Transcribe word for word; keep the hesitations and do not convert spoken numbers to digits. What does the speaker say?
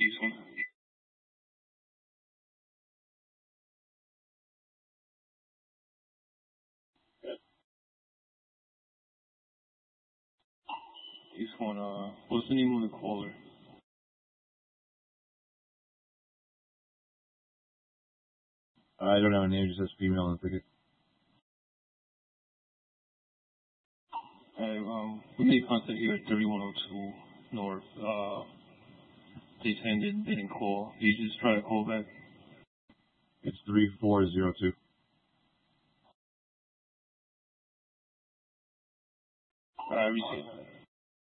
Houston. This one, uh, what's the name of the caller? I don't have a name, it just says female on the ticket. I, um, we made contact here at thirty-one oh two North. Uh, they said they didn't call. You just try to call back. It's three four zero two. I received that.